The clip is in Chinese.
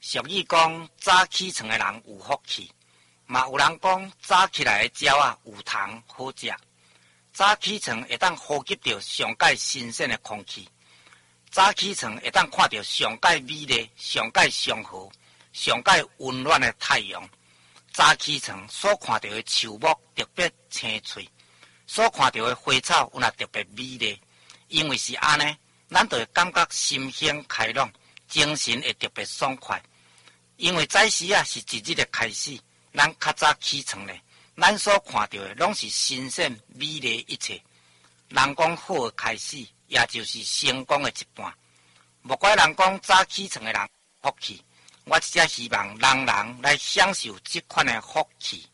俗语讲，早起床的人有福气，嘛有人讲早起来的鸟啊有虫好食。早起床会当呼吸到上界新鲜的空气，早起床会当看到上界美丽、上界祥和、上界温暖的太阳。早起床所看到的树木特别青翠，所看到的花草有特别美丽，因为是安尼，咱就会感觉心胸开朗，精神会特别爽快。因为早时啊是一日的开始，咱较早起床咧，咱所看到的拢是新鲜美丽一切。人讲好的开始，也就是成功的一半。莫怪人讲早起床的人福气，我只希望人人来享受这款的福气。